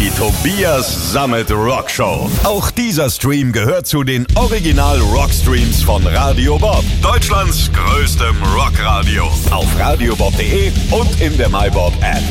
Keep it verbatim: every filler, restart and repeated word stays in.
Die Tobias Sammet Rock Show. Auch dieser Stream gehört zu den Original Rockstreams von Radio Bob, Deutschlands größtem Rockradio. Auf radiobob punkt de und in der MyBob App.